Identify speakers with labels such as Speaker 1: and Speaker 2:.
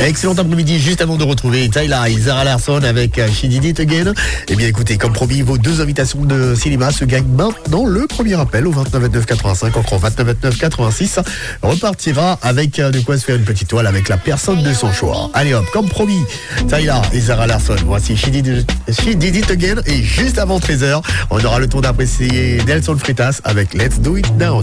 Speaker 1: Excellent après-midi, juste avant de retrouver Tyla et Zara Larsson avec She Did It Again. Eh bien écoutez, comme promis, vos 2 invitations de cinéma se gagnent maintenant. Le premier appel au 29 29 85, encore 29 29 86, repartira avec de quoi se faire une petite toile avec la personne de son choix. Allez hop, comme promis, Tyla et Zara Larsson, voici She Did It Again. Et juste avant 13h, on aura le tour d'apprécier Nelson Freitas avec Let's Do It Now.